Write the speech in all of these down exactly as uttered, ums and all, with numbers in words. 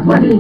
ಧ್ವನಿ.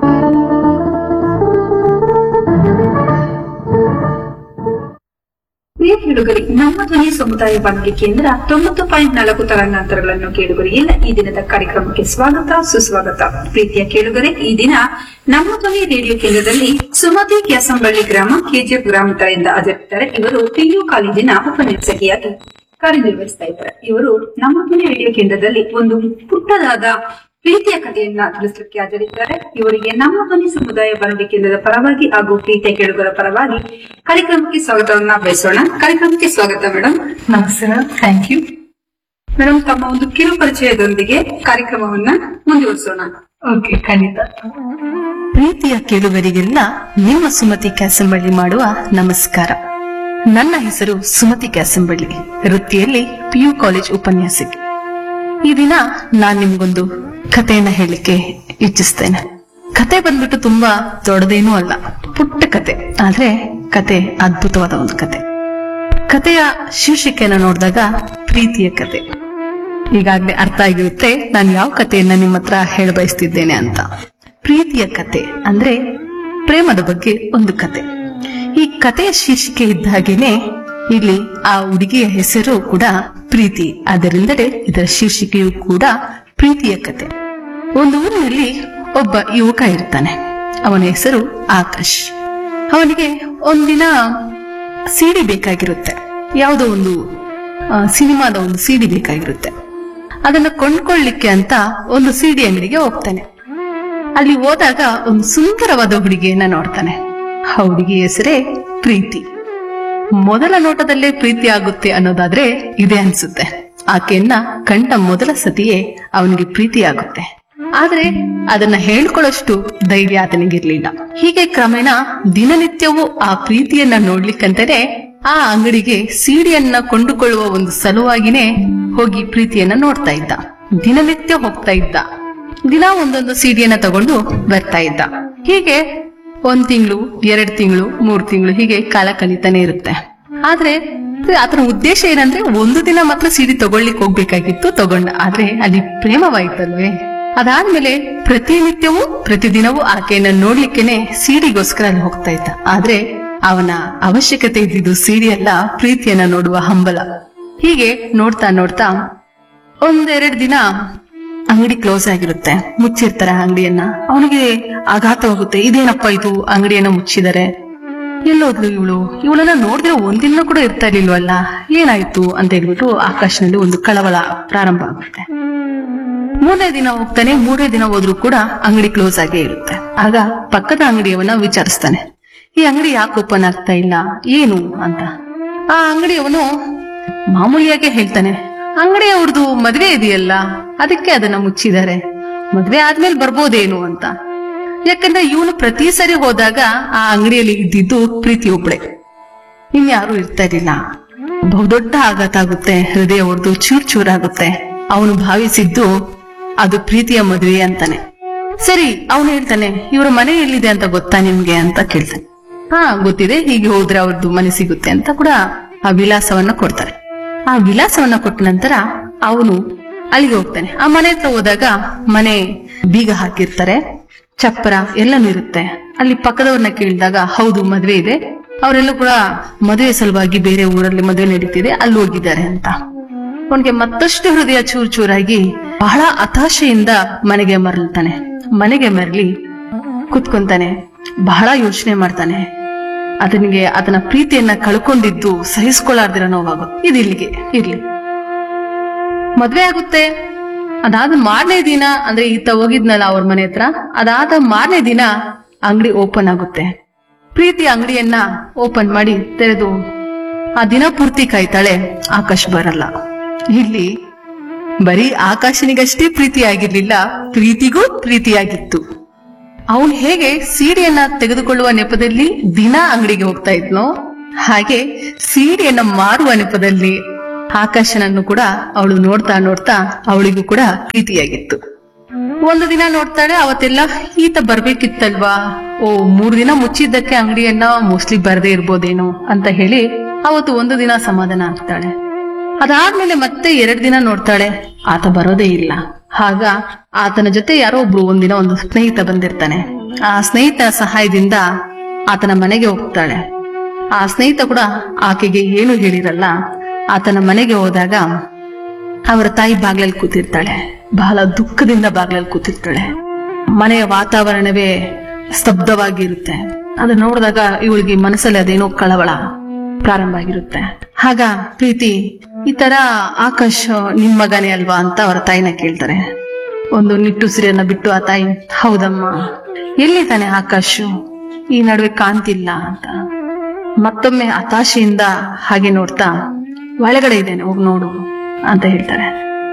ಪ್ರಿಯ ಕೇಳುಗರಿ, ನಮ್ಮ ಧ್ವನಿ ಸಮುದಾಯ ಬಾನುಲಿ ಕೇಂದ್ರ ತೊಂಬತ್ತು ಪಾಯಿಂಟ್ ನಾಲ್ಕು ತರಂಗಾಂತರಗಳನ್ನು ಕೇಳುಗರಿಲ್ಲ. ಈ ದಿನದ ಕಾರ್ಯಕ್ರಮಕ್ಕೆ ಸ್ವಾಗತ ಸುಸ್ವಾಗತ. ಪ್ರೀತಿಯ ಕೇಳುಗರೆ, ಈ ದಿನ ನಮ್ಮ ಧ್ವನಿ ರೇಡಿಯೋ ಕೇಂದ್ರದಲ್ಲಿ ಸುಮತಿ ಕ್ಯಾಸಂಬಳ್ಳಿ ಗ್ರಾಮ ಕೆಜಿಎಫ್ ಗ್ರಾಮಾಂತರದಿಂದ ಹಾಜರಿದ್ದಾರೆ. ಇವರು ಪಿಯು ಕಾಲೇಜಿನ ಉಪನ್ಯಾಸಕಿಯಾಗಿ ಕಾರ್ಯನಿರ್ವಹಿಸ್ತಾ ಇದ್ದಾರೆ. ಇವರು ನಮ್ಮ ಧ್ವನಿ ರೇಡಿಯೋ ಕೇಂದ್ರದಲ್ಲಿ ಒಂದು ಪುಟ್ಟದಾದ ಪ್ರೀತಿಯ ಕಥೆಯನ್ನ ತಿಳಿಸಲಿಕ್ಕೆ ಹಾಜರಿದ್ದಾರೆ. ಇವರಿಗೆ ನಮ್ಮ ಧ್ವನಿ ಸಮುದಾಯ ಬಾನುಲಿ ಕೇಂದ್ರದ ಪರವಾಗಿ ಹಾಗೂ ಪ್ರೀತಿಯ ಕೇಳುಗರ ಪರವಾಗಿ ಕಾರ್ಯಕ್ರಮಕ್ಕೆ ಸ್ವಾಗತವನ್ನ ಬಯಸೋಣ. ಕಾರ್ಯಕ್ರಮಕ್ಕೆ ಸ್ವಾಗತ ಮೇಡಮ್. ನಮಸ್ಕಾರ. Thank you madam. ತಮ್ಮ ಒಂದು ಕಿರು ಪರಿಚಯದೊಂದಿಗೆ ಕಾರ್ಯಕ್ರಮವನ್ನ ಮುಂದುವರಿಸೋಣ. ಓಕೆ, ಖಂಡಿತ. ಪ್ರೀತಿಯ ಕೇಳುಗರಿಗೆಲ್ಲ ನಿಮ್ಮ ಸುಮತಿ ಕ್ಯಾಸಂಬಳ್ಳಿ ಮಾಡುವ ನಮಸ್ಕಾರ. ನನ್ನ ಹೆಸರು ಸುಮತಿ ಕ್ಯಾಸಂಬಳ್ಳಿ, ವೃತ್ತಿಯಲ್ಲಿ ಪಿಯು ಕಾಲೇಜ್ ಉಪನ್ಯಾಸಕಿ. ಈ ದಿನ ನಾನ್ ನಿಮ್ಗೊಂದು ಕಥೆಯನ್ನ ಹೇಳಲಿಕ್ಕೆ ಇಚ್ಛಿಸ್ತೇನೆ. ಕತೆ ಬಂದ್ಬಿಟ್ಟು ತುಂಬಾ ದೊಡ್ಡದೇನೂ ಅಲ್ಲ, ಪುಟ್ಟ ಕತೆ. ಆದ್ರೆ ಕತೆ ಅದ್ಭುತವಾದ ಒಂದು ಕತೆ. ಕತೆಯ ಶೀರ್ಷಿಕೆಯನ್ನ ನೋಡಿದಾಗ ಪ್ರೀತಿಯ ಕತೆ. ಈಗಾಗ್ಲೇ ಅರ್ಥ ಆಗಿರುತ್ತೆ ನಾನು ಯಾವ ಕಥೆಯನ್ನ ನಿಮ್ಮ ಹತ್ರ ಹೇಳ ಬಯಸ್ತಿದ್ದೇನೆ ಅಂತ. ಪ್ರೀತಿಯ ಕತೆ ಅಂದ್ರೆ ಪ್ರೇಮದ ಬಗ್ಗೆ ಒಂದು ಕತೆ. ಈ ಕಥೆಯ ಶೀರ್ಷಿಕೆ ಇದ್ದ ಹಾಗೇನೆ ಇಲ್ಲಿ ಆ ಹುಡುಗಿಯ ಹೆಸರು ಕೂಡ ಪ್ರೀತಿ. ಅದರಿಂದಲೇ ಇದರ ಶೀರ್ಷಿಕೆಯು ಕೂಡ ಪ್ರೀತಿಯ ಕತೆ. ಒಂದು ಊರಿನಲ್ಲಿ ಒಬ್ಬ ಯುವಕ ಇರ್ತಾನೆ. ಅವನ ಹೆಸರು ಆಕಾಶ್. ಅವನಿಗೆ ಒಂದಿನ ಸಿಡಿ ಬೇಕಾಗಿರುತ್ತೆ. ಯಾವುದೋ ಒಂದು ಸಿನಿಮಾದ ಒಂದು ಸಿಡಿ ಬೇಕಾಗಿರುತ್ತೆ. ಅದನ್ನ ಕೊಂಡ್ಕೊಳ್ಳಿಕ್ಕೆ ಅಂತ ಒಂದು ಸಿಡಿ ಅಂಗಡಿಗೆ ಹೋಗ್ತಾನೆ. ಅಲ್ಲಿ ಹೋದಾಗ ಒಂದು ಸುಂದರವಾದ ಹುಡುಗಿಯನ್ನ ನೋಡ್ತಾನೆ. ಆ ಹುಡುಗಿ ಹೆಸರೇ ಪ್ರೀತಿ. ಮೊದಲ ನೋಟದಲ್ಲೇ ಪ್ರೀತಿ ಆಗುತ್ತೆ ಅನ್ನೋದಾದ್ರೆ ಇದೆ ಅನ್ಸುತ್ತೆ. ಆಕೆಯನ್ನ ಕಂಡ ಮೊದಲ ಸತಿಯೇ ಅವನಿಗೆ ಪ್ರೀತಿ ಆಗುತ್ತೆ. ಆದ್ರೆ ಅದನ್ನ ಹೇಳ್ಕೊಳ್ಳೋಷ್ಟು ಧೈರ್ಯ ಆತನಿಗಿರ್ಲಿಲ್ಲ. ಹೀಗೆ ಕ್ರಮೇಣ ದಿನನಿತ್ಯವೂ ಆ ಪ್ರೀತಿಯನ್ನ ನೋಡ್ಲಿಕ್ಕಂತಾನೆ ಆ ಅಂಗಡಿಗೆ ಸಿಡಿಯನ್ನ ಕೊಂಡುಕೊಳ್ಳುವ ಒಂದು ಸಲುವಾಗಿನೇ ಹೋಗಿ ಪ್ರೀತಿಯನ್ನ ನೋಡ್ತಾ ಇದ್ದ. ದಿನನಿತ್ಯ ಹೋಗ್ತಾ ಇದ್ದ. ದಿನ ಒಂದೊಂದು ಸಿಡಿಯನ್ನ ತಗೊಂಡು ಬರ್ತಾ ಇದ್ದ. ಹೀಗೆ ಒಂದ್ ತಿಂಗಳು, ಎರಡ್ ತಿಂಗಳು, ಮೂರ್ ತಿಂಗಳು ಹೀಗೆ ಕಾಲ ಕಳೀತಾನೆ ಇರುತ್ತೆ. ಆದ್ರೆ ಆತನ ಉದ್ದೇಶ ಏನಂದ್ರೆ ಒಂದು ದಿನ ಮಾತ್ರ ಸಿಡಿ ತಗೊಳ್ಳಿಕ್ ಹೋಗ್ಬೇಕಾಗಿತ್ತು. ತಗೊಂಡ. ಆದ್ರೆ ಅಲ್ಲಿ ಪ್ರೇಮವಾಯ್ತಲ್ವೇ. ಅದಾದ್ಮೇಲೆ ಪ್ರತಿನಿತ್ಯವೂ ಪ್ರತಿದಿನವೂ ಆಕೆಯನ್ನ ನೋಡ್ಲಿಕ್ಕೇನೆ ಸಿಡಿಗೋಸ್ಕರ ಅಲ್ಲಿ ಹೋಗ್ತಾ ಇದ್ದ. ಆದ್ರೆ ಅವನ ಅವಶ್ಯಕತೆ ಇದ್ದಿದ್ದು ಸಿಡಿ ಅಲ್ಲ, ಪ್ರೀತಿಯನ್ನ ನೋಡುವ ಹಂಬಲ. ಹೀಗೆ ನೋಡ್ತಾ ನೋಡ್ತಾ ಒಂದೆರಡು ದಿನ ಅಂಗಡಿ ಕ್ಲೋಸ್ ಆಗಿರುತ್ತೆ. ಮುಚ್ಚಿರ್ತಾರೆ ಅಂಗಡಿಯನ್ನ. ಅವನಿಗೆ ಆಘಾತವಾಗುತ್ತೆ. ಇದೇನಪ್ಪ ಇದು, ಅಂಗಡಿಯನ್ನ ಮುಚ್ಚಿದರೆ, ಎಲ್ಲೋದ್ಲು ಇವಳು, ಇವಳನ್ನ ನೋಡಿದ್ರೆ ಒಂದಿನ ಕೂಡ ಇರ್ತಾ ಇರ್ಲಿಲ್ವಲ್ಲ, ಏನಾಯ್ತು ಅಂತ ಹೇಳ್ಬಿಟ್ಟು ಆಕಾಶನಲ್ಲಿ ಒಂದು ಕಳವಳ ಪ್ರಾರಂಭ ಆಗುತ್ತೆ. ಮೂರನೇ ದಿನ ಹೋಗ್ತಾನೆ. ಮೂರನೇ ದಿನ ಹೋದ್ರೂ ಕೂಡ ಅಂಗಡಿ ಕ್ಲೋಸ್ ಆಗೇ ಇರುತ್ತೆ. ಆಗ ಪಕ್ಕದ ಅಂಗಡಿಯವನ್ನ ವಿಚಾರಿಸ್ತಾನೆ, ಈ ಅಂಗಡಿ ಯಾಕೆ ಓಪನ್ ಆಗ್ತಾ ಇಲ್ಲ, ಏನು ಅಂತ. ಆ ಅಂಗಡಿಯವನು ಮಾಮೂಲಿಯಾಗೆ ಹೇಳ್ತಾನೆ, ಅಂಗಡಿ ಅವ್ರದ್ದು ಮದ್ವೆ ಇದೆಯಲ್ಲ, ಅದಕ್ಕೆ ಅದನ್ನ ಮುಚ್ಚಿದ್ದಾರೆ, ಮದ್ವೆ ಆದ್ಮೇಲೆ ಬರ್ಬೋದೇನು ಅಂತ. ಯಾಕಂದ್ರೆ ಇವನು ಪ್ರತಿ ಸರಿ ಹೋದಾಗ ಆ ಅಂಗಡಿಯಲ್ಲಿ ಇದ್ದಿದ್ದು ಪ್ರೀತಿ ಒಬ್ಳೆ, ಇನ್ಯಾರು ಇರ್ತಾ ಇರ್ಲಿಲ್ಲ. ಬಹುದೊಡ್ಡ ಆಘಾತ ಆಗುತ್ತೆ. ಹೃದಯ ಹೊಡೆದು ಚೂರ್ ಚೂರಾಗುತ್ತೆ. ಅವನು ಭಾವಿಸಿದ್ದು ಅದು ಪ್ರೀತಿಯ ಮದುವೆ ಅಂತಾನೆ. ಸರಿ, ಅವನು ಹೇಳ್ತಾನೆ, ಇವ್ರ ಮನೆ ಎಲ್ಲಿದೆ ಅಂತ ಗೊತ್ತಾ ನಿಮ್ಗೆ ಅಂತ ಕೇಳ್ತಾನೆ. ಹಾ ಗೊತ್ತಿದೆ, ಹೀಗೆ ಹೋದ್ರೆ ಅವ್ರದ್ದು ಮನೆ ಸಿಗುತ್ತೆ ಅಂತ ಕೂಡ ಆ ವಿಳಾಸವನ್ನ ಕೊಡ್ತಾರೆ. ಆ ವಿಳಾಸವನ್ನ ಕೊಟ್ಟ ನಂತರ ಅವನು ಅಲ್ಲಿಗೆ ಹೋಗ್ತಾನೆ. ಆ ಮನೆ ಹತ್ರ ಹೋದಾಗ ಮನೆ ಬೀಗ ಹಾಕಿರ್ತಾರೆ, ಚಪ್ಪರ ಎಲ್ಲನೂ ಇರುತ್ತೆ. ಅಲ್ಲಿ ಪಕ್ಕದವ್ರನ್ನ ಕೇಳಿದಾಗ ಹೌದು ಮದ್ವೆ ಇದೆ, ಅವರೆಲ್ಲ ಕೂಡ ಮದುವೆ ಸಲುವಾಗಿ ಬೇರೆ ಊರಲ್ಲಿ ಮದುವೆ ನಡೀತಿದೆ, ಅಲ್ಲಿ ಹೋಗಿದ್ದಾರೆ ಅಂತ. ಅವನಿಗೆ ಮತ್ತಷ್ಟು ಹೃದಯ ಚೂರ್ ಚೂರಾಗಿ ಬಹಳ ಹತಾಶೆಯಿಂದ ಮನೆಗೆ ಮರಳ್ತಾನೆ. ಮನೆಗೆ ಮರಳಿ ಕುತ್ಕೊಂತಾನೆ. ಬಹಳ ಯೋಚನೆ ಮಾಡ್ತಾನೆ. ಅದನಿಗೆ ಅದನ್ನ ಪ್ರೀತಿಯನ್ನ ಕಳ್ಕೊಂಡಿದ್ದು ಸಹಿಸ್ಕೊಳ್ಳಾರ್ದಿರ ನೋವಾಗುತ್ತೆ. ಇದು ಇಲ್ಲಿಗೆ ಇರ್ಲಿ. ಮದ್ವೆ ಆಗುತ್ತೆ. ಅದಾದ ಮಾರನೇ ದಿನ, ಅಂದ್ರೆ ಈತ ಹೋಗಿದ್ನಲ್ಲ ಅವ್ರ ಮನೆ ಹತ್ರ, ಅದಾದ ಮಾರನೇ ದಿನ ಅಂಗಡಿ ಓಪನ್ ಆಗುತ್ತೆ. ಪ್ರೀತಿ ಅಂಗಡಿಯನ್ನ ಓಪನ್ ಮಾಡಿ ತೆರೆದು ಆ ದಿನ ಪೂರ್ತಿ ಕಾಯ್ತಾಳೆ. ಆಕಾಶ್ ಬರಲ್ಲ. ಇಲ್ಲಿ ಬರೀ ಆಕಾಶನಿಗಷ್ಟೇ ಪ್ರೀತಿ ಆಗಿರ್ಲಿಲ್ಲ, ಪ್ರೀತಿಗೂ ಪ್ರೀತಿಯಾಗಿತ್ತು. ಅವನು ಹೇಗೆ ಸೀರೆಯನ್ನ ತೆಗೆದುಕೊಳ್ಳುವ ನೆಪದಲ್ಲಿ ದಿನ ಅಂಗಡಿಗೆ ಹೋಗ್ತಾ ಇದ್ನೋ, ಹಾಗೆ ಸೀರೆಯನ್ನ ಮಾರುವ ನೆಪದಲ್ಲಿ ಆಕಾಶನನ್ನು ಕೂಡ ಅವಳು ನೋಡ್ತಾ ನೋಡ್ತಾ ಅವಳಿಗೂ ಕೂಡ ಪ್ರೀತಿಯಾಗಿತ್ತು. ಒಂದು ದಿನ ನೋಡ್ತಾಳೆ, ಅವತ್ತೆಲ್ಲ ಈತ ಬರ್ಬೇಕಿತ್ತಲ್ವಾ, ಓ ಮೂರ್ ದಿನ ಮುಚ್ಚಿದ್ದಕ್ಕೆ ಅಂಗಡಿಯನ್ನ ಮೋಸ್ಟ್ಲಿ ಬರದೇ ಇರ್ಬೋದೇನೋ ಅಂತ ಹೇಳಿ ಅವತ್ತು ಒಂದು ದಿನ ಸಮಾಧಾನ ಆಗ್ತಾಳೆ. ಅದಾದ್ಮೇಲೆ ಮತ್ತೆ ಎರಡ್ ದಿನ ನೋಡ್ತಾಳೆ, ಆತ ಬರೋದೇ ಇಲ್ಲ. ಆಗ ಆತನ ಜೊತೆ ಯಾರೋ ಒಬ್ರು ಒಂದಿನ ಒಂದು ಸ್ನೇಹಿತ ಬಂದಿರ್ತಾನೆ. ಆ ಸ್ನೇಹಿತನ ಸಹಾಯದಿಂದ ಆತನ ಮನೆಗೆ ಹೋಗ್ತಾಳೆ. ಆ ಸ್ನೇಹಿತ ಕೂಡ ಆಕೆಗೆ ಏನು ಹೇಳಿರಲ್ಲ. ಆತನ ಮನೆಗೆ ಹೋದಾಗ ಅವರ ತಾಯಿ ಬಾಗ್ಲಲ್ಲಿ ಕೂತಿರ್ತಾಳೆ. ಬಹಳ ದುಃಖದಿಂದ ಬಾಗ್ಲಲ್ಲಿ ಕೂತಿರ್ತಾಳೆ. ಮನೆಯ ವಾತಾವರಣವೇ ಸ್ತಬ್ಧವಾಗಿರುತ್ತೆ. ಅದನ್ನ ನೋಡಿದಾಗ ಇವಳಿಗೆ ಮನಸ್ಸಲ್ಲಿ ಅದೇನೋ ಕಳವಳ ಪ್ರಾರಂಭ ಆಗಿರುತ್ತೆ. ಆಗ ಪ್ರೀತಿ ಈ ತರ ಆಕಾಶ್ ನಿಮ್ ಮಗನೇ ಅಲ್ವಾ ಅಂತ ಅವರ ತಾಯಿನ ಕೇಳ್ತಾರೆ. ಒಂದು ನಿಟ್ಟುಸಿರನ್ನ ಬಿಟ್ಟು ಆ ತಾಯಿ, ಹೌದಮ್ಮ, ಎಲ್ಲಿ ತಾನೆ ಆಕಾಶ್, ಈ ನಡುವೆ ಕಾಣ್ತಿಲ್ಲ ಅಂತ ಮತ್ತೊಮ್ಮೆ ಹತಾಶೆಯಿಂದ ಹಾಗೆ ನೋಡ್ತಾ, ಒಳಗಡೆ ಇದ್ದೇನೆ ಹೋಗಿ ನೋಡು ಅಂತ ಹೇಳ್ತಾರೆ.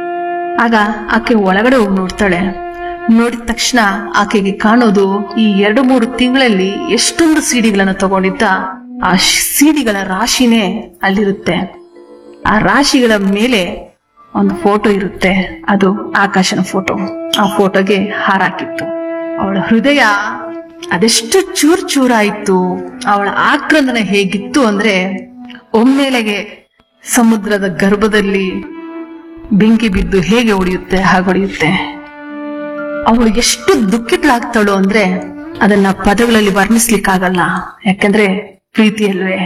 ಆಗ ಆಕೆ ಒಳಗಡೆ ಹೋಗಿ ನೋಡ್ತಾಳೆ. ನೋಡಿದ ತಕ್ಷಣ ಆಕೆಗೆ ಕಾಣೋದು ಈ ಎರಡು ಮೂರು ತಿಂಗಳಲ್ಲಿ ಎಷ್ಟೊಂದು ಸಿಡಿಗಳನ್ನು ತಗೊಂಡಿದ್ದ ಆ ಸಿಡಿಗಳ ರಾಶಿನೇ ಅಲ್ಲಿರುತ್ತೆ. ಆ ರಾಶಿಗಳ ಮೇಲೆ ಒಂದು ಫೋಟೋ ಇರುತ್ತೆ. ಅದು ಆಕಾಶನ ಫೋಟೋ. ಆ ಫೋಟೋಗೆ ಹಾರಾಕಿತ್ತು. ಅವಳ ಹೃದಯ ಅದೆಷ್ಟು ಚೂರ್ ಚೂರಾಯಿತು. ಅವಳ ಆಕ್ರಂದನ ಹೇಗಿತ್ತು ಅಂದ್ರೆ, ಒಮ್ಮೆಲೆಗೆ ಸಮುದ್ರದ ಗರ್ಭದಲ್ಲಿ ಬೆಂಕಿ ಬಿದ್ದು ಹೇಗೆ ಹೊಡೆಯುತ್ತೆ ಹಾಗೊಡೆಯುತ್ತೆ. ಅವಳು ಎಷ್ಟು ದುಃಖಿತಳಾಗ್ತಾಳು ಅಂದ್ರೆ ಅದನ್ನ ಪದಗಳಲ್ಲಿ ವರ್ಣಿಸ್ಲಿಕ್ಕಾಗಲ್ಲ. ಯಾಕಂದ್ರೆ ಪ್ರೀತಿಯಲ್ವೇ.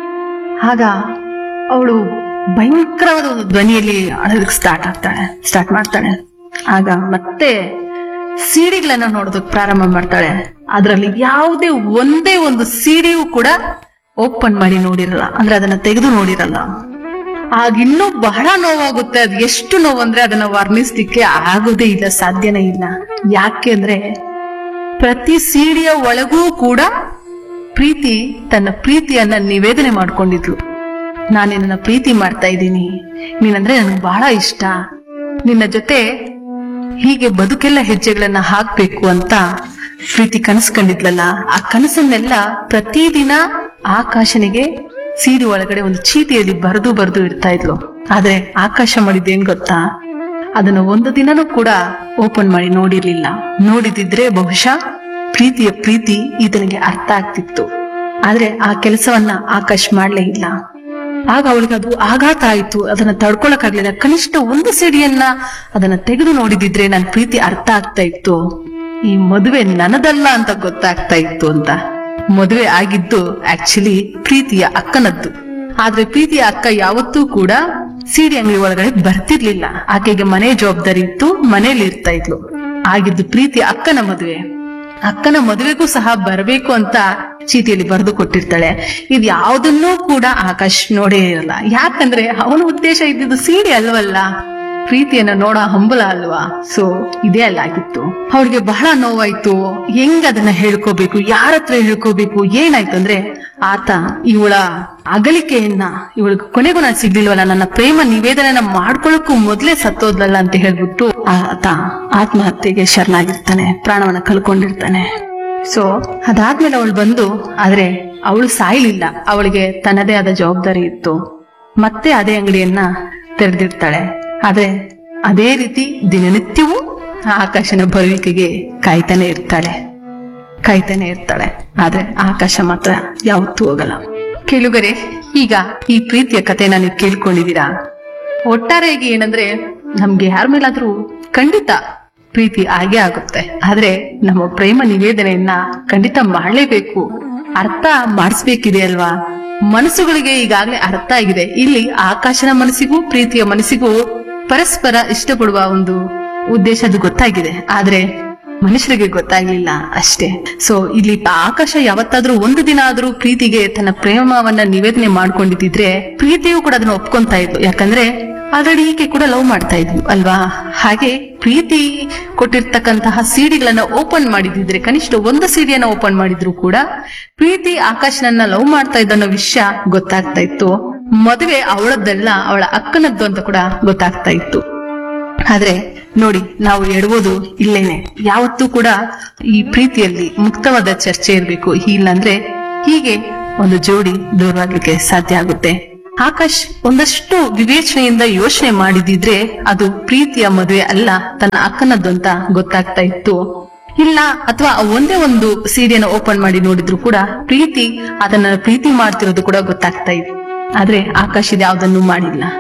ಆಗ ಅವಳು ಭಯಂಕರವಾದ ಒಂದು ಧ್ವನಿಯಲ್ಲಿ ಅಳೋದಕ್ಕೆ ಸ್ಟಾರ್ಟ್ ಆಗ್ತಾಳೆ ಸ್ಟಾರ್ಟ್ ಮಾಡ್ತಾಳೆ. ಆಗ ಮತ್ತೆ ಸಿಡಿಗಳನ್ನ ನೋಡೋದಕ್ಕೆ ಪ್ರಾರಂಭ ಮಾಡ್ತಾಳೆ. ಅದರಲ್ಲಿ ಯಾವುದೇ ಒಂದೇ ಒಂದು ಸಿಡಿಯೂ ಕೂಡ ಓಪನ್ ಮಾಡಿ ನೋಡಿರಲ್ಲ, ಅಂದ್ರೆ ಅದನ್ನ ತೆಗೆದು ನೋಡಿರಲ್ಲ. ಆಗ ಇನ್ನೂ ಬಹಳ ನೋವಾಗುತ್ತೆ. ಅದು ಎಷ್ಟು ನೋವು ಅಂದ್ರೆ ಅದನ್ನ ವರ್ಣಿಸ್ಲಿಕ್ಕೆ ಆಗೋದೇ ಇಲ್ಲ, ಸಾಧ್ಯನೇ ಇಲ್ಲ. ಯಾಕೆ ಅಂದ್ರೆ ಪ್ರತಿ ಸಿಡಿಯ ಒಳಗೂ ಕೂಡ ಪ್ರೀತಿ ತನ್ನ ಪ್ರೀತಿಯನ್ನ ನಿವೇದನೆ ಮಾಡ್ಕೊಂಡಿದ್ಲು. ನಾನು ನಿನ್ನ ಪ್ರೀತಿ ಮಾಡ್ತಾ ಇದ್ದೀನಿ, ನೀನಂದ್ರೆ ನನಗೆ ಬಹಳ ಇಷ್ಟ, ನಿನ್ನ ಜೊತೆ ಹೀಗೆ ಬದುಕೆಲ್ಲ ಹೆಜ್ಜೆಗಳನ್ನ ಹಾಕ್ಬೇಕು ಅಂತ ಪ್ರೀತಿ ಕನಸು ಕಂಡಿದ್ಲಲ್ಲ. ಆ ಕನಸನ್ನೆಲ್ಲ ಪ್ರತಿದಿನ ಆಕಾಶನಿಗೆ ಸೀರೆ ಒಳಗಡೆ ಒಂದು ಚೀಟಿಯಲ್ಲಿ ಬರೆದು ಬರೆದು ಇಡ್ತಾ ಇದ್ಲು. ಆದ್ರೆ ಆಕಾಶ ಮಾಡಿದ್ದೇನ್ ಗೊತ್ತಾ, ಅದನ್ನ ಒಂದು ದಿನನೂ ಕೂಡ ಓಪನ್ ಮಾಡಿ ನೋಡಿರ್ಲಿಲ್ಲ. ನೋಡಿದಿದ್ರೆ ಬಹುಶಃ ಪ್ರೀತಿಯ ಪ್ರೀತಿ ಈತನಿಗೆ ಅರ್ಥ ಆಗ್ತಿತ್ತು. ಆದ್ರೆ ಆ ಕೆಲಸವನ್ನ ಆಕಾಶ್ ಮಾಡ್ಲೇ ಇಲ್ಲ. ಆಗ ಅವಳಿಗೆ ಅದು ಆಘಾತ ಆಯ್ತು. ಅದನ್ನ ತಡ್ಕೊಳಕ್ಕಾಗ್ಲಿಲ್ಲ. ಕನಿಷ್ಠ ಒಂದು ಸಿಡಿಯನ್ನ ಅದನ್ನ ತೆಗೆದು ನೋಡಿದಿದ್ರೆ ನನ್ನ ಪ್ರೀತಿ ಅರ್ಥ ಆಗ್ತಾ ಇತ್ತು, ಈ ಮದುವೆ ನನ್ನದಲ್ಲ ಅಂತ ಗೊತ್ತಾಗ್ತಾ ಇತ್ತು ಅಂತ. ಮದುವೆ ಆಗಿದ್ದು ಆಕ್ಚುಲಿ ಪ್ರೀತಿಯ ಅಕ್ಕನದ್ದು. ಆದ್ರೆ ಪ್ರೀತಿಯ ಅಕ್ಕ ಯಾವತ್ತೂ ಕೂಡ ಸೀಡಿ ಅಂಗಡಿ ಒಳಗಡೆ ಬರ್ತಿರ್ಲಿಲ್ಲ. ಆಕೆಗೆ ಮನೆ ಜವಾಬ್ದಾರಿ ಇತ್ತು, ಮನೇಲಿ ಇರ್ತಾ ಇದ್ಲು. ಆಗಿದ್ದು ಪ್ರೀತಿಯ ಅಕ್ಕನ ಮದುವೆ. ಅಕ್ಕನ ಮದುವೆಗೂ ಸಹ ಬರಬೇಕು ಅಂತ ಚೀಟಿಯಲ್ಲಿ ಬರೆದು ಕೊಟ್ಟಿರ್ತಾಳೆ. ಇದು ಯಾವುದನ್ನೂ ಕೂಡ ಆಕಾಶ್ ನೋಡೇ ಇರಲ್ಲ. ಯಾಕಂದ್ರೆ ಅವನ ಉದ್ದೇಶ ಇದ್ದಿದ್ದು ಸೀಡಿ ಅಲ್ವಲ್ಲ, ಪ್ರೀತಿಯನ್ನ ನೋಡೋ ಹಂಬಲ ಅಲ್ವಾ. ಸೊ ಇದೇ ಅಲ್ಲ ಆಗಿತ್ತು. ಅವಳಿಗೆ ಬಹಳ ನೋವಾಯ್ತು. ಹೆಂಗ್ ಅದನ್ನ ಹೇಳ್ಕೋಬೇಕು, ಯಾರ ಹತ್ರ ಹೇಳ್ಕೋಬೇಕು, ಏನಾಯ್ತು ಅಂದ್ರೆ ಆತ ಇವಳ ಅಗಲಿಕೆಯನ್ನ, ಇವಳಿಗೆ ಕೊನೆಗೂ ನಾನು ಸಿಗ್ಲಿಲ್ವಲ್ಲ, ನನ್ನ ಪ್ರೇಮ ನಿವೇದನೆಯನ್ನ ಮಾಡ್ಕೊಳ್ಳೋಕ್ಕೂ ಮೊದ್ಲೇ ಸತ್ತೋದ್ಲಲ್ಲ ಅಂತ ಹೇಳ್ಬಿಟ್ಟು ಆತ ಆತ್ಮಹತ್ಯೆಗೆ ಶರಣಾಗಿರ್ತಾನೆ, ಪ್ರಾಣವನ್ನ ಕಳ್ಕೊಂಡಿರ್ತಾನೆ. ಸೊ ಅದಾದ್ಮೇಲೆ ಅವಳು ಬಂದು, ಆದ್ರೆ ಅವಳು ಸಾಯ್ಲಿಲ್ಲ. ಅವಳಿಗೆ ತನ್ನದೇ ಆದ ಜವಾಬ್ದಾರಿ ಇತ್ತು. ಮತ್ತೆ ಅದೇ ಅಂಗಡಿಯನ್ನ ತೆರೆದಿರ್ತಾಳೆ. ಆದ್ರೆ ಅದೇ ರೀತಿ ದಿನನಿತ್ಯವೂ ಆಕಾಶನ ಬರುವಿಕೆಗೆ ಕಾಯ್ತಾನೆ ಇರ್ತಾಳೆ ಕಾಯ್ತಾನೆ ಇರ್ತಾಳೆ ಆದ್ರೆ ಆಕಾಶ ಮಾತ್ರ ಯಾವತ್ತೂ ಹೋಗಲ್ಲ. ಕೇಳುಗರೆ, ಈಗ ಈ ಪ್ರೀತಿಯ ಕಥೆನ ನೀವು ಕೇಳ್ಕೊಂಡಿದ್ದೀರಾ. ಒಟ್ಟಾರೆಯಾಗಿ ಏನಂದ್ರೆ, ನಮ್ಗೆ ಯಾರ ಮೇಲಾದ್ರೂ ಖಂಡಿತ ಪ್ರೀತಿ ಆಗೇ ಆಗುತ್ತೆ. ಆದ್ರೆ ನಮ್ಮ ಪ್ರೇಮ ನಿವೇದನೆಯನ್ನ ಖಂಡಿತ ಮಾಡ್ಲೇಬೇಕು, ಅರ್ಥ ಮಾಡಿಸ್ಬೇಕಿದೆ ಅಲ್ವಾ. ಮನಸ್ಸುಗಳಿಗೆ ಈಗಾಗಲೇ ಅರ್ಥ ಆಗಿದೆ. ಇಲ್ಲಿ ಆಕಾಶನ ಮನಸ್ಸಿಗೂ ಪ್ರೀತಿಯ ಮನಸ್ಸಿಗೂ ಪರಸ್ಪರ ಇಷ್ಟಪಡುವ ಒಂದು ಉದ್ದೇಶ ಅದು ಗೊತ್ತಾಗಿದೆ. ಆದ್ರೆ ಮನುಷ್ಯರಿಗೆ ಗೊತ್ತಾಗ್ಲಿಲ್ಲ ಅಷ್ಟೇ. ಸೊ ಇಲ್ಲಿ ಆಕಾಶ ಯಾವತ್ತಾದ್ರೂ ಒಂದು ದಿನ ಆದ್ರೂ ಪ್ರೀತಿಗೆ ತನ್ನ ಪ್ರೇಮವನ್ನ ನಿವೇದನೆ ಮಾಡ್ಕೊಂಡಿದ್ರೆ ಪ್ರೀತಿಯೂ ಕೂಡ ಅದನ್ನ ಒಪ್ಕೊಂತಾ ಇದ್ಲು. ಯಾಕಂದ್ರೆ ಆಲ್ರೆಡಿ ಈಕೆ ಕೂಡ ಲವ್ ಮಾಡ್ತಾ ಇದ್ಲು ಅಲ್ವಾ. ಹಾಗೆ ಪ್ರೀತಿ ಕೊಟ್ಟಿರ್ತಕ್ಕಂತಹ ಸಿಡಿಗಳನ್ನ ಓಪನ್ ಮಾಡಿದಿದ್ರೆ, ಕನಿಷ್ಠ ಒಂದು ಸಿಡಿಯನ್ನ ಓಪನ್ ಮಾಡಿದ್ರು ಕೂಡ ಪ್ರೀತಿ ಆಕಾಶನನ್ನ ಲವ್ ಮಾಡ್ತಾ ಇದ್ದ ಅನ್ನೋ ವಿಷಯ ಗೊತ್ತಾಗ್ತಾ ಇತ್ತು. ಮದುವೆ ಅವಳದ್ದಲ್ಲ, ಅವಳ ಅಕ್ಕನದ್ದು ಅಂತ ಕೂಡ ಗೊತ್ತಾಗ್ತಾ ಇತ್ತು. ಆದ್ರೆ ನೋಡಿ, ನಾವು ಎಡಬೋದು ಇಲ್ಲೇನೆ. ಯಾವತ್ತೂ ಕೂಡ ಈ ಪ್ರೀತಿಯಲ್ಲಿ ಮುಕ್ತವಾದ ಚರ್ಚೆ ಇರಬೇಕು. ಇಲ್ಲಾಂದ್ರೆ ಹೀಗೆ ಒಂದು ಜೋಡಿ ದೂರವಾಗ್ಲಿಕ್ಕೆ ಸಾಧ್ಯ ಆಗುತ್ತೆ. ಆಕಾಶ್ ಒಂದಷ್ಟು ವಿವೇಚನೆಯಿಂದ ಯೋಚನೆ ಮಾಡಿದಿದ್ರೆ ಅದು ಪ್ರೀತಿಯ ಮದುವೆ ಅಲ್ಲ, ತನ್ನ ಅಕ್ಕನದ್ದು ಅಂತ ಗೊತ್ತಾಗ್ತಾ ಇತ್ತು. ಇಲ್ಲ, ಅಥವಾ ಒಂದೇ ಒಂದು ಸೀರೆಯನ್ನು ಓಪನ್ ಮಾಡಿ ನೋಡಿದ್ರು ಕೂಡ ಪ್ರೀತಿ ಅದನ್ನ ಪ್ರೀತಿ ಮಾಡ್ತಿರೋದು ಕೂಡ ಗೊತ್ತಾಗ್ತಾ ಇತ್ತು. ಆದ್ರೆ ಆಕಾಶ್ ಇದು ಯಾವ್ದನ್ನು ಮಾಡಿಲ್ಲ.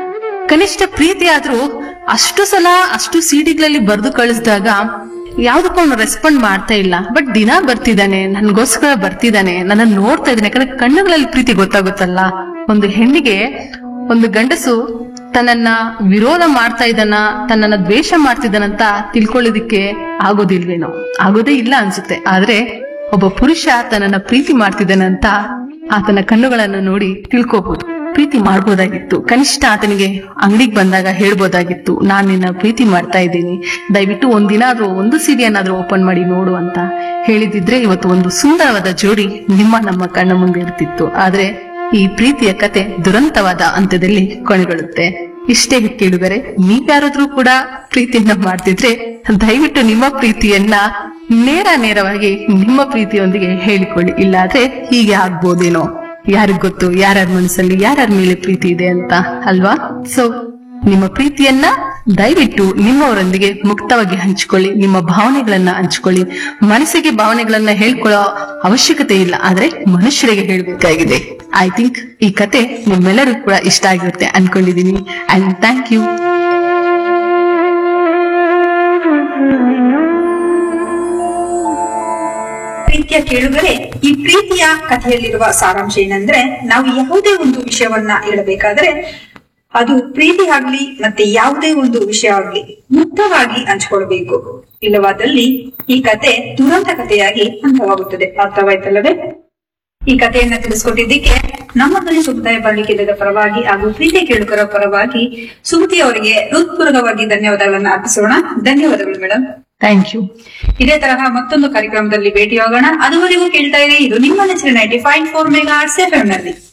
ಕನಿಷ್ಠ ಪ್ರೀತಿ ಆದ್ರೂ ಅಷ್ಟು ಸಲ ಅಷ್ಟು ಸಿಡಿಗಳಲ್ಲಿ ಬರೆದು ಕಳಿಸಿದಾಗ ಯಾವ್ದಕ್ಕೂ ಅವನು ರೆಸ್ಪಾಂಡ್ ಮಾಡ್ತಾ ಇಲ್ಲ. ಬಟ್ ದಿನ ಬರ್ತಿದ್ದಾನೆ, ನನ್ಗೋಸ್ಕರ ಬರ್ತಿದ್ದಾನೆ, ನನ್ನ ನೋಡ್ತಾ ಇದ್ದಾನೆ. ಯಾಕಂದ್ರೆ ಕಣ್ಣುಗಳಲ್ಲಿ ಪ್ರೀತಿ ಗೊತ್ತಾಗುತ್ತಲ್ಲ. ಒಂದು ಹೆಣ್ಣಿಗೆ ಒಂದು ಗಂಡಸು ತನ್ನನ್ನ ವಿರೋಧ ಮಾಡ್ತಾ ಇದ್ದಾನ, ತನ್ನನ್ನ ದ್ವೇಷ ಮಾಡ್ತಿದ್ದಾನಂತ ತಿಳ್ಕೊಳ್ಳೋದಿಕ್ಕೆ ಆಗೋದಿಲ್ವೇನೋ, ಆಗೋದೇ ಇಲ್ಲ ಅನ್ಸುತ್ತೆ. ಆದ್ರೆ ಒಬ್ಬ ಪುರುಷ ತನ್ನನ್ನ ಪ್ರೀತಿ ಮಾಡ್ತಿದ್ದಾನಂತ ಆತನ ಕಣ್ಣುಗಳನ್ನ ನೋಡಿ ತಿಳ್ಕೋಬಹುದು. ಪ್ರೀತಿ ಮಾಡ್ಬೋದಾಗಿತ್ತು. ಕನಿಷ್ಠ ಆತನಿಗೆ ಅಂಗಡಿಗೆ ಬಂದಾಗ ಹೇಳ್ಬೋದಾಗಿತ್ತು, ನಾನ್ ನಿನ್ನ ಪ್ರೀತಿ ಮಾಡ್ತಾ ಇದ್ದೀನಿ, ದಯವಿಟ್ಟು ಒಂದಿನ ಆದ್ರೂ ಒಂದು ಸೀರೆಯನ್ನಾದ್ರೂ ಓಪನ್ ಮಾಡಿ ನೋಡು ಅಂತ ಹೇಳಿದಿದ್ರೆ ಇವತ್ತು ಒಂದು ಸುಂದರವಾದ ಜೋಡಿ ನಿಮ್ಮ ನಮ್ಮ ಕಣ್ಣ ಮುಂದೆ ಇರ್ತಿತ್ತು. ಆದ್ರೆ ಈ ಪ್ರೀತಿಯ ಕತೆ ದುರಂತವಾದ ಅಂತ್ಯದಲ್ಲಿ ಕೊನೆಗೊಳ್ಳುತ್ತೆ. ಇಷ್ಟೇ ಕೇಳಿದರೆ ನೀವ್ಯಾರಾದ್ರೂ ಕೂಡ ಪ್ರೀತಿಯನ್ನ ಮಾಡ್ತಿದ್ರೆ ದಯವಿಟ್ಟು ನಿಮ್ಮ ಪ್ರೀತಿಯನ್ನ ನೇರ ನೇರವಾಗಿ ನಿಮ್ಮ ಪ್ರೀತಿಯೊಂದಿಗೆ ಹೇಳಿಕೊಳ್ಳಿ. ಇಲ್ಲಾದ್ರೆ ಹೀಗೆ ಆಗ್ಬೋದೇನೋ, ಯಾರಿಗ್ ಗೊತ್ತು ಯಾರ್ಯಾರ ಮನಸ್ಸಲ್ಲಿ ಯಾರ್ಯಾರ ಮೇಲೆ ಪ್ರೀತಿ ಇದೆ ಅಂತ ಅಲ್ವಾ? ಸೊ ನಿಮ್ಮ ಪ್ರೀತಿಯನ್ನ ದಯವಿಟ್ಟು ನಿಮ್ಮವರೊಂದಿಗೆ ಮುಕ್ತವಾಗಿ ಹಂಚಿಕೊಳ್ಳಿ. ನಿಮ್ಮ ಭಾವನೆಗಳನ್ನ ಹಂಚಿಕೊಳ್ಳಿ. ಮನಸ್ಸಿಗೆ ಭಾವನೆಗಳನ್ನ ಹೇಳ್ಕೊಳ್ಳೋ ಅವಶ್ಯಕತೆ ಇಲ್ಲ, ಆದ್ರೆ ಮನುಷ್ಯರಿಗೆ ಹೇಳ್ಬೇಕಾಗಿದೆ. ಐ ಥಿಂಕ್ ಈ ಕತೆ ನಿಮ್ಮೆಲ್ಲರಿಗೂ ಕೂಡ ಇಷ್ಟ ಆಗಿರುತ್ತೆ ಅನ್ಕೊಂಡಿದೀನಿ. And thank you. ಪ್ರೀತಿಯ ಕೇಳುಗರೆ, ಈ ಪ್ರೀತಿಯ ಕಥೆಯಲ್ಲಿರುವ ಸಾರಾಂಶ ಏನಂದ್ರೆ, ನಾವು ಯಾವುದೇ ಒಂದು ವಿಷಯವನ್ನ ಹೇಳಬೇಕಾದ್ರೆ ಅದು ಪ್ರೀತಿ ಆಗ್ಲಿ ಮತ್ತೆ ಯಾವುದೇ ಒಂದು ವಿಷಯ ಆಗ್ಲಿ ಮುಕ್ತವಾಗಿ ಹಂಚಿಕೊಳ್ಬೇಕು. ಇಲ್ಲವಾದಲ್ಲಿ ಈ ಕತೆ ದುರಂತ ಕಥೆಯಾಗಿ ಅಂತ್ಯವಾಗುತ್ತದೆ. ಅರ್ಥವಾಯ್ತಲ್ಲವೇ? ಈ ಕಥೆಯನ್ನ ತಿಳಿಸ್ಕೊಟ್ಟಿದ್ದಕ್ಕೆ ನಮ್ಮ ಧ್ವನಿ ಸಮುದಾಯ ಬಾನುಲಿ ಕೇಂದ್ರದ ಪರವಾಗಿ ಹಾಗೂ ಪ್ರೀತಿ ಕೇಳುಗರ ಪರವಾಗಿ ಸುಮತಿ ಅವರಿಗೆ ಹೃತ್ಪೂರ್ವಕವಾಗಿ ಧನ್ಯವಾದಗಳನ್ನ ಅರ್ಪಿಸೋಣ. ಧನ್ಯವಾದಗಳು ಮೇಡಮ್. Thank you. ಇದೇ ತರಹ ಮತ್ತೊಂದು ಕಾರ್ಯಕ್ರಮದಲ್ಲಿ ಭೇಟಿಯಾಗೋಣ. ಅದುವರೆಗೂ ಕೇಳ್ತಾ ಇರಿ, ಇದು ನಿಮ್ಮ ನೆಚ್ಚಿನ ninety point four mega hertz F M ನಲ್ಲಿ.